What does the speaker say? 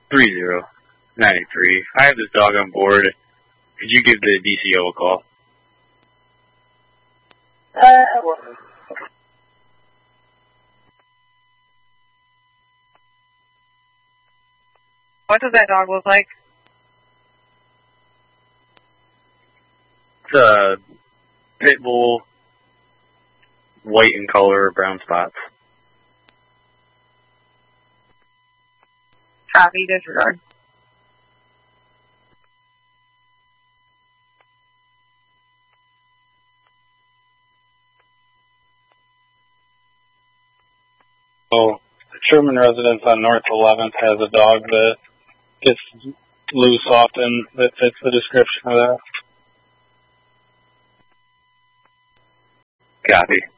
3093. I have this dog on board. Could you give the DCO a call? What does that dog look like? It's a pit bull, white in color, brown spots. Copy, disregard. So, the Truman residence on North 11th has a dog that gets loose often that fits the description of that. Copy.